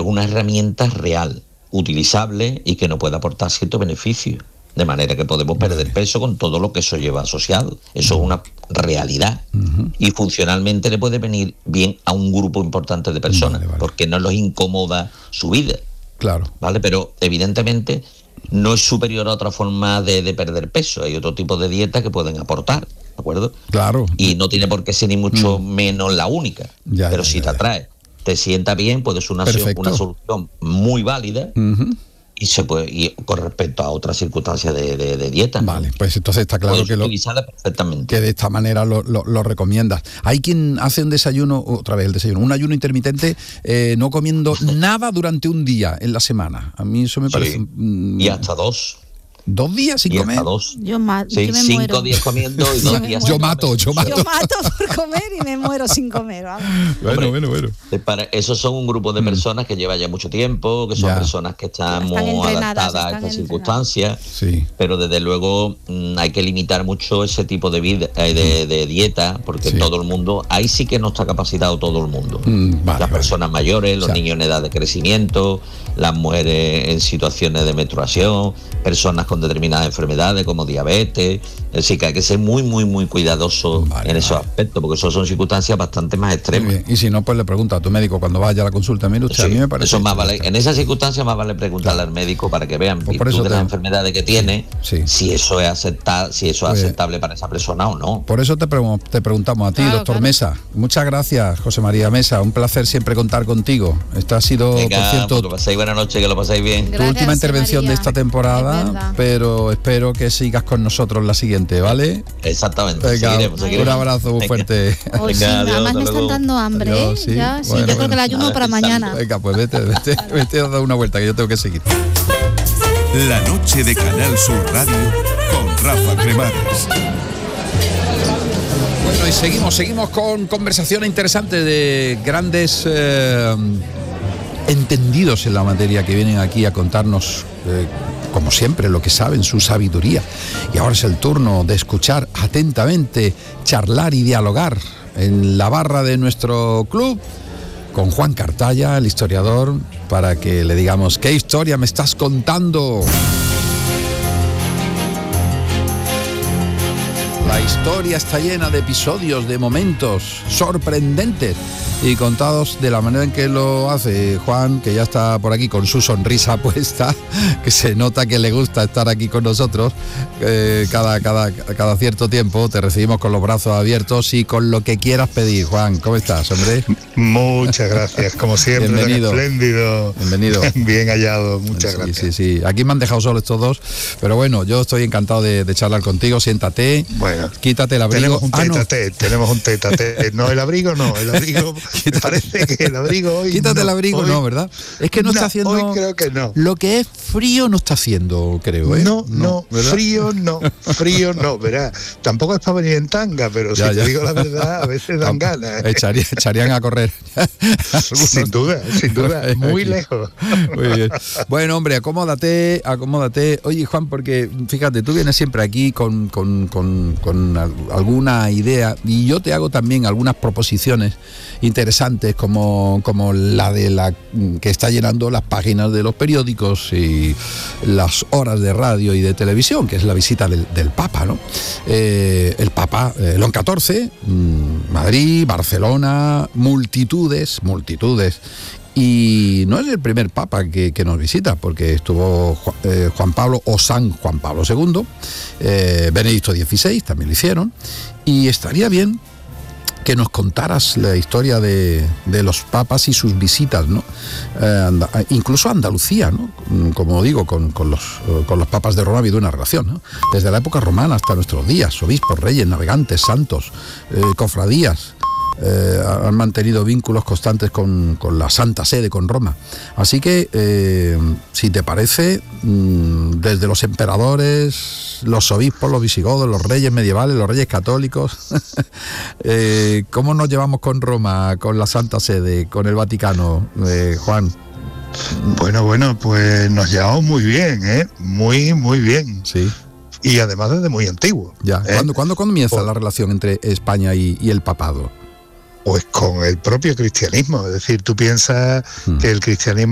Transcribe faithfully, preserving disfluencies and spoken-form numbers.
es una herramienta real, utilizable y que nos puede aportar ciertos beneficios. De manera que podemos perder peso con todo lo que eso lleva asociado. Eso es una realidad. Uh-huh. Y funcionalmente le puede venir bien a un grupo importante de personas, vale, vale. porque no los incomoda su vida. Claro. ¿Vale? Pero evidentemente no es superior a otra forma de, de perder peso. Hay otro tipo de dietas que pueden aportar, ¿de acuerdo? Claro. Y no tiene por qué ser ni mucho uh-huh. menos la única. Ya, pero ya, si ya, te atrae, ya. te sienta bien, puede ser una, una solución muy válida. Uh-huh. Y se puede y con respecto a otras circunstancias de, de, de dieta. Vale, pues entonces está claro Puedes que lo perfectamente. que de esta manera lo, lo, lo recomiendas. Hay quien hace un desayuno, otra vez el desayuno, un ayuno intermitente, eh, no comiendo nada durante un día en la semana. A mí eso me sí. parece. Mm, y hasta dos. ¿Dos días sin y comer? Hasta dos. Yo, ma- sí, yo me cinco muero. días comiendo y dos días yo mato, yo mato. Yo mato por comer y me muero sin comer. Vamos. Bueno, bueno, bueno. Para, esos son un grupo de personas que lleva ya mucho tiempo, que son ya. personas que están, están muy adaptadas a estas circunstancias. Sí. Pero desde luego mmm, hay que limitar mucho ese tipo de, vida, eh, de, de dieta, porque sí. todo el mundo, ahí sí que no está capacitado todo el mundo. Mm, vale, Las personas vale. mayores, los o sea, niños en edad de crecimiento, las mujeres en situaciones de menstruación, personas con determinadas enfermedades como diabetes, es decir, que hay que ser muy, muy, muy cuidadoso vale, en esos vale. aspectos, porque eso son circunstancias bastante más extremas. Y si no, pues le pregunta a tu médico cuando vaya a la consulta, mire usted, sí, a mí me parece... Eso más vale, en esas circunstancias más vale preguntarle claro. al médico para que vean, pues virtud de las enfermedades que tiene, sí. si eso es acepta, si eso pues, es aceptable para esa persona o no. Por eso te, pre- te preguntamos a ti, claro, doctor claro. Mesa. Muchas gracias, José María Mesa, un placer siempre contar contigo. Esta ha sido, Venga, por cierto... Pues que paséis buena noche, que lo paséis bien. Gracias, tu última intervención María. de esta temporada, pero espero que sigas con nosotros la siguiente, ¿vale? Exactamente. Venga, seguiremos, seguiremos. Un abrazo muy Venga. fuerte. Oh, sí, Venga, adiós, además me están dando hambre, adiós, sí. ya, sí, bueno, yo creo bueno. que el ayuno para mañana. Venga, pues vete, vete, vete a dar una vuelta que yo tengo que seguir. La noche de Canal Sur Radio con Rafa Cremades. Bueno, y seguimos, seguimos con conversaciones interesantes de grandes eh, entendidos en la materia que vienen aquí a contarnos, eh, como siempre, lo que saben, su sabiduría. Y ahora es el turno de escuchar atentamente, charlar y dialogar en la barra de nuestro club con Juan Cartaya, el historiador, para que le digamos ¿qué historia me estás contando? La historia está llena de episodios, de momentos sorprendentes y contados de la manera en que lo hace Juan, que ya está por aquí con su sonrisa puesta, que se nota que le gusta estar aquí con nosotros. Eh, cada, cada, cada cierto tiempo te recibimos con los brazos abiertos y con lo que quieras pedir. Juan, ¿cómo estás, hombre? Muchas gracias, como siempre. Bienvenido. Espléndido. Bienvenido. Bien hallado, muchas sí, gracias. Sí, sí, aquí me han dejado solo estos dos, pero bueno, yo estoy encantado de, de charlar contigo. Siéntate, bueno, quítate el abrigo. Tenemos un tete ah, no. a tete, tenemos un tete a tete. No, el abrigo no, el abrigo me parece que el abrigo hoy Quítate no, el abrigo hoy, no, ¿verdad? Es que no, no está haciendo... Hoy creo que no. Lo que es frío no está haciendo, creo, ¿eh? No, no, no frío no, frío no, verás. Tampoco es para venir en tanga, pero ya, si ya. te digo la verdad, a veces dan ganas. ¿eh? Echarían, echarían a correr. Sin duda, sin duda, muy lejos. Muy bien. Bueno, hombre, acomódate, acomódate. Oye, Juan, porque fíjate, tú vienes siempre aquí con, con, con, con alguna idea y yo te hago también algunas proposiciones interesantes como, como la de la que está llenando las páginas de los periódicos y las horas de radio y de televisión, que es la visita del, del Papa, ¿no? Eh, el Papa, eh, León catorce, mmm, Madrid, Barcelona, multitudes, multitudes. Y no es el primer Papa que, que nos visita, porque estuvo eh, Juan Pablo o San Juan Pablo segundo, eh, Benedicto dieciséis también lo hicieron, y estaría bien que nos contaras la historia de, de los papas y sus visitas, ¿no? Eh, anda, incluso a Andalucía, ¿no? Como digo, con, con, los, con los papas de Roma ha habido una relación, ¿no? Desde la época romana hasta nuestros días, obispos, reyes, navegantes, santos, eh, cofradías, eh, han mantenido vínculos constantes con, con la Santa Sede, con Roma. Así que, eh, si te parece, mmm, desde los emperadores, los obispos, los visigodos, los reyes medievales, los reyes católicos, eh, ¿cómo nos llevamos con Roma, con la Santa Sede, con el Vaticano, eh, Juan? Bueno, bueno, pues nos llevamos muy bien, ¿eh? Muy, muy bien. Sí. Y además desde muy antiguo. Ya. ¿eh? ¿Cuándo, ¿Cuándo comienza pues, la relación entre España y, y el papado? Pues con el propio cristianismo. Es decir, tú piensas hmm. que el cristianismo